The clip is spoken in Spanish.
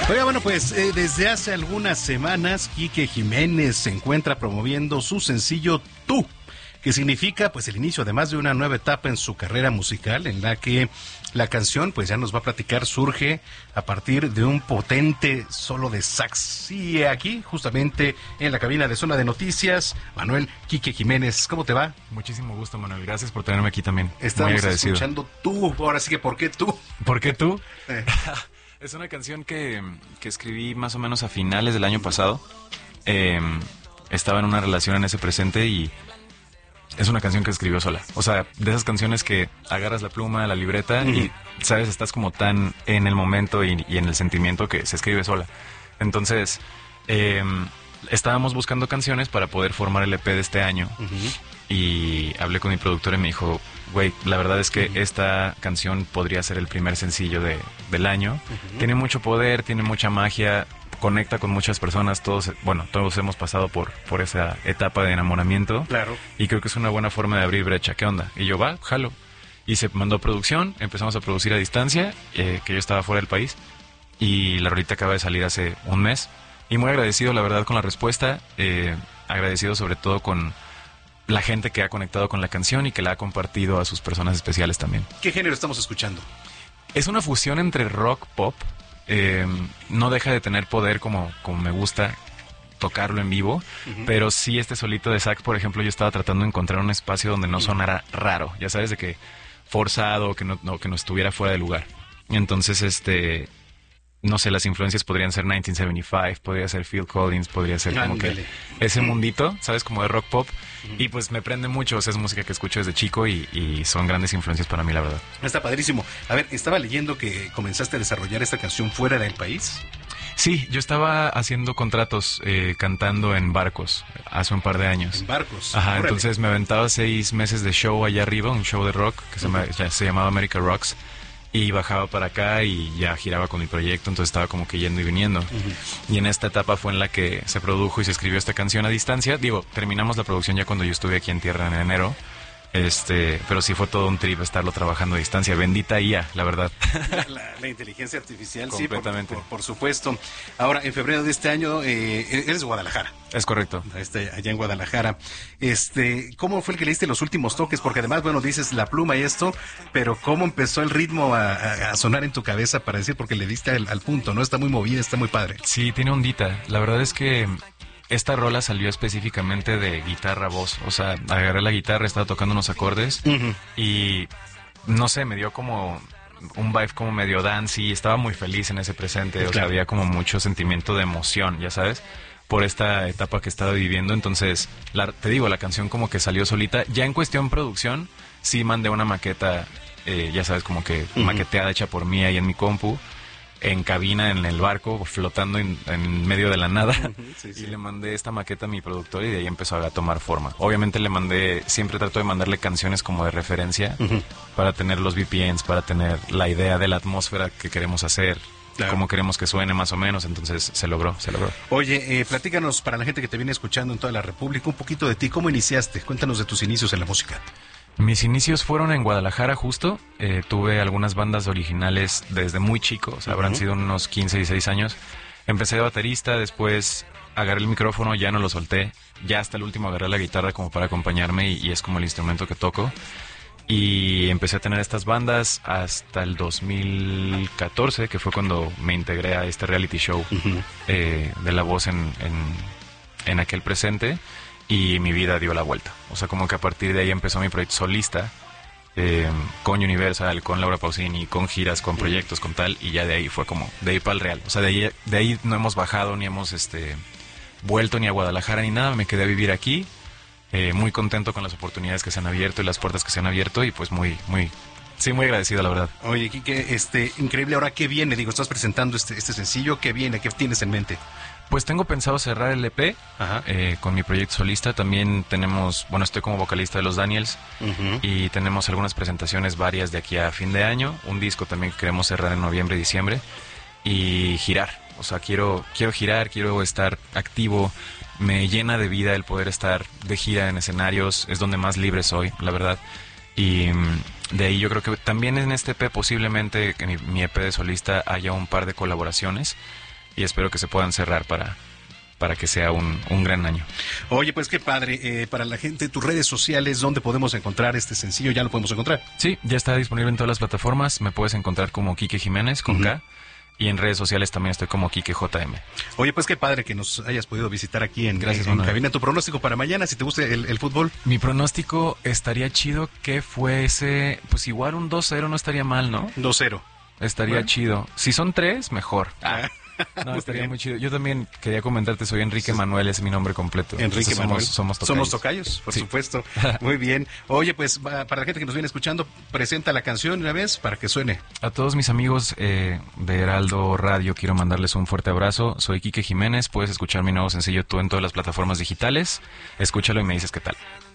Oiga, bueno, pues desde hace algunas semanas, Quique Jiménez se encuentra promoviendo su sencillo Tú, que significa pues el inicio además de una nueva etapa en su carrera musical, en la que la canción, pues ya nos va a platicar, surge a partir de un potente solo de sax. Y aquí, justamente en la cabina de Zona de Noticias, Manuel Quique Jiménez. ¿Cómo te va? Muchísimo gusto, Manuel. Gracias por tenerme aquí también. Estamos muy agradecido. Escuchando Tú. Ahora sí que, ¿por qué tú? ¿Por qué tú? Es una canción que escribí más o menos a finales del año pasado. Estaba en una relación en ese presente y es una canción que escribió sola. O sea, de esas canciones que agarras la pluma, la libreta y, sabes, estás como tan en el momento y en el sentimiento que se escribe sola. Entonces, estábamos buscando canciones para poder formar el EP de este año. Y hablé con mi productor y me dijo, güey, la verdad es que esta canción podría ser el primer sencillo del año. Tiene mucho poder, tiene mucha magia, conecta con muchas personas. Todos hemos pasado por esa etapa de enamoramiento. Claro. Y creo que es una buena forma de abrir brecha. ¿Qué onda? Y yo, va, jalo. Y se mandó producción, empezamos a producir a distancia, que yo estaba fuera del país. Y la rolita acaba de salir hace un mes. Y muy agradecido, la verdad, con la respuesta. Agradecido sobre todo con la gente que ha conectado con la canción y que la ha compartido a sus personas especiales también. ¿Qué género estamos escuchando? Es una fusión entre rock, pop. No deja de tener poder como me gusta tocarlo en vivo, pero sí este solito de sax, por ejemplo, yo estaba tratando de encontrar un espacio donde no sonara raro, ya sabes, de que forzado, que no estuviera fuera de lugar. Entonces, no sé, las influencias podrían ser 1975, podría ser Phil Collins, podría ser como que ese mundito, ¿sabes? Como de rock pop. Y pues me prende mucho, o sea, es música que escucho desde chico y son grandes influencias para mí, la verdad. Está padrísimo. A ver, estaba leyendo que comenzaste a desarrollar esta canción fuera del país. Sí, yo estaba haciendo contratos cantando en barcos hace un par de años. En barcos. Ajá, Órale. entonces me aventaba 6 meses de show allá arriba, un show de rock que se llamaba America Rocks. Y bajaba para acá y ya giraba con mi proyecto, entonces estaba como que yendo y viniendo. Y en esta etapa fue en la que se produjo y se escribió esta canción a distancia. Digo, terminamos la producción ya cuando yo estuve aquí en tierra en enero. Pero sí fue todo un trip estarlo trabajando a distancia. Bendita IA, la verdad. La inteligencia artificial, completamente. Sí, por supuesto. Ahora, en febrero de este año, eres de Guadalajara. Es correcto. Allá en Guadalajara. ¿Cómo fue el que le diste los últimos toques? Porque además, bueno, dices la pluma y esto, pero ¿cómo empezó el ritmo a sonar en tu cabeza para decir? Porque le diste al punto, ¿no? Está muy movida, está muy padre. Sí, tiene ondita. La verdad es que esta rola salió específicamente de guitarra-voz. O sea, agarré la guitarra, estaba tocando unos acordes y, no sé, me dio como un vibe como medio dancey. Estaba muy feliz en ese presente. O sea, había como mucho sentimiento de emoción, ya sabes, por esta etapa que estaba viviendo. Entonces, te digo, la canción como que salió solita. Ya en cuestión producción, sí mandé una maqueta, ya sabes, como que maqueteada, hecha por mí ahí en mi compu, en cabina, en el barco, flotando en medio de la nada. Sí. Y le mandé esta maqueta a mi productor y de ahí empezó a tomar forma. Obviamente siempre trato de mandarle canciones como de referencia para tener los VPNs, para tener la idea de la atmósfera que queremos hacer, cómo queremos que suene más o menos. Entonces se logró. Oye, platícanos para la gente que te viene escuchando en toda la República un poquito de ti. ¿Cómo iniciaste? Cuéntanos de tus inicios en la música. Mis inicios fueron en Guadalajara justo. Tuve algunas bandas originales desde muy chico, o sea, habrán sido unos 15, 16 años. Empecé de baterista, después agarré el micrófono, ya no lo solté. Ya hasta el último agarré la guitarra como para acompañarme y es como el instrumento que toco. Y empecé a tener estas bandas hasta el 2014, que fue cuando me integré a este reality show de La Voz en aquel presente. Y mi vida dio la vuelta. O sea, como que a partir de ahí empezó mi proyecto solista, con Universal, con Laura Pausini, con giras, con proyectos, con tal. Y ya de ahí fue como, de ahí para el real. O sea, de ahí no hemos bajado, ni hemos vuelto ni a Guadalajara ni nada. Me quedé a vivir aquí, muy contento con las oportunidades que se han abierto y las puertas que se han abierto. Y pues muy agradecido, la verdad. Oye, Quique, increíble. Ahora, ¿qué viene? Digo, estás presentando este sencillo. ¿Qué viene? ¿Qué tienes en mente? Pues tengo pensado cerrar el EP con mi proyecto solista. También estoy como vocalista de Los Daniels y tenemos algunas presentaciones varias de aquí a fin de año. Un disco también que queremos cerrar en noviembre y diciembre y girar. O sea, quiero girar, quiero estar activo. Me llena de vida el poder estar de gira en escenarios. Es donde más libre soy, la verdad. Y de ahí yo creo que también en este EP posiblemente en mi EP de solista haya un par de colaboraciones. y espero que se puedan cerrar para que sea un gran año. Oye, pues qué padre. Para la gente, tus redes sociales, ¿dónde podemos encontrar este sencillo? ¿Ya lo podemos encontrar? Sí, ya está disponible en todas las plataformas. Me puedes encontrar como Quique Jiménez con K. Y en redes sociales también estoy como Quique JM. Oye, pues qué padre que nos hayas podido visitar aquí en cabina. ¿Tu pronóstico para mañana, si te gusta el fútbol? Mi pronóstico estaría chido que fuese, pues igual un 2-0 no estaría mal, ¿no? 2-0. Estaría chido. Si son 3, mejor. No, estaría muy chido. Yo también quería comentarte, soy Enrique Manuel, es mi nombre completo. Enrique Manuel. Somos tocayos. Somos tocayos, por supuesto. Muy bien. Oye, pues para la gente que nos viene escuchando, presenta la canción una vez para que suene. A todos mis amigos de Heraldo Radio quiero mandarles un fuerte abrazo. Soy Quique Jiménez, puedes escuchar mi nuevo sencillo Tú en todas las plataformas digitales. Escúchalo y me dices qué tal.